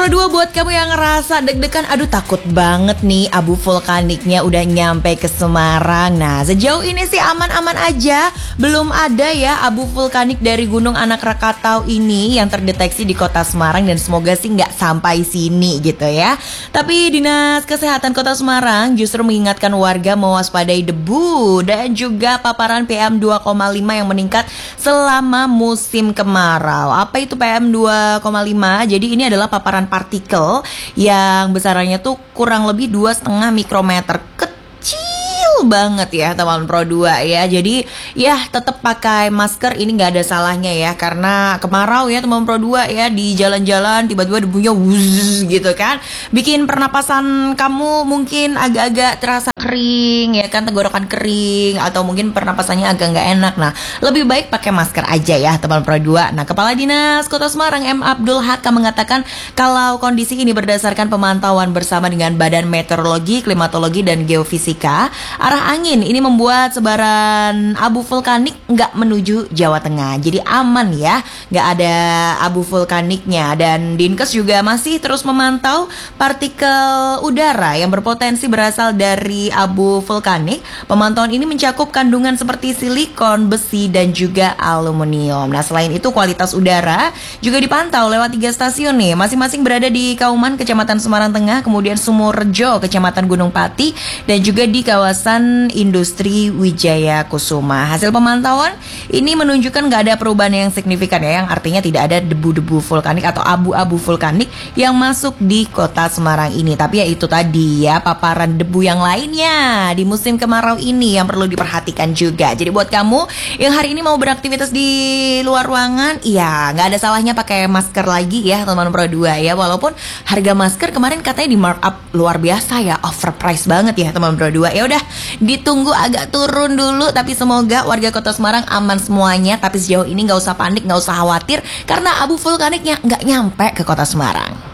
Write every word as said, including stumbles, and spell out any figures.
dua buat kamu yang ngerasa deg-degan, aduh takut banget nih abu vulkaniknya udah nyampe ke Semarang. Nah sejauh ini sih aman-aman aja. Belum ada ya abu vulkanik dari Gunung Anak Rakatau ini yang terdeteksi di kota Semarang. Dan semoga sih nggak sampai sini gitu ya. Tapi Dinas Kesehatan Kota Semarang justru mengingatkan warga mewaspadai debu dan juga paparan P M dua koma lima yang meningkat selama musim kemarau. Apa itu P M dua koma lima? Jadi ini adalah paparan partikel yang besarannya tuh kurang lebih dua koma lima mikrometer. Kecil banget ya teman Pro dua ya. Jadi ya tetap pakai masker, ini nggak ada salahnya ya, karena kemarau ya teman Pro dua ya, di jalan-jalan tiba-tiba debunya wuz gitu kan, bikin pernapasan kamu mungkin agak-agak terasa kering ya kan, tenggorokan kering atau mungkin pernapasannya agak nggak enak. Nah lebih baik pakai masker aja ya teman Pro dua. Nah Kepala Dinas Kota Semarang M. Abdul Hakam mengatakan kalau kondisi ini berdasarkan pemantauan bersama dengan Badan Meteorologi, Klimatologi dan Geofisika, arah angin ini membuat sebaran abu vulkanik nggak menuju Jawa Tengah. Jadi aman ya, nggak ada abu vulkaniknya. Dan Dinkes juga masih terus memantau partikel udara yang berpotensi berasal dari abu vulkanik. Pemantauan ini mencakup kandungan seperti silikon, besi, dan juga aluminium. Nah selain itu kualitas udara juga dipantau lewat tiga stasiun nih, masing-masing berada di Kauman, Kecamatan Semarang Tengah, kemudian Sumurjo, Kecamatan Gunung Pati, dan juga di kawasan Industri Wijaya Kusuma. Hasil pemantauan ini menunjukkan nggak ada perubahan yang signifikan ya, yang artinya tidak ada debu-debu vulkanik atau abu-abu vulkanik yang masuk di kota Semarang ini. Tapi ya itu tadi ya, paparan debu yang lainnya di musim kemarau ini yang perlu diperhatikan juga. Jadi buat kamu yang hari ini mau beraktivitas di luar ruangan, iya nggak ada salahnya pakai masker lagi ya teman-teman Pro dua ya. Walaupun harga masker kemarin katanya di markup luar biasa ya, overprice banget ya teman Pro dua. Ya udah ditunggu agak turun dulu, tapi semoga warga Kota Semarang aman semuanya. Tapi sejauh ini nggak usah panik, nggak usah khawatir karena abu vulkaniknya nggak nyampe ke Kota Semarang.